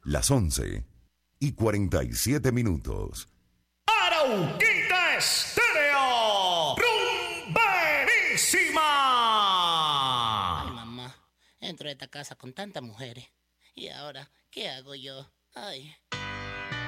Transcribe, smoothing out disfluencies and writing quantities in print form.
las 11:47. Arauquita Estéreo, rumberísima. Ay, mamá, entro a esta casa con tantas mujeres. ¿Y ahora qué hago yo? Ay.